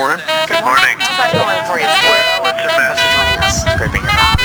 morning. Good morning. How's that going for you? Well, it's a mess. Thanks for joining us. Great being here.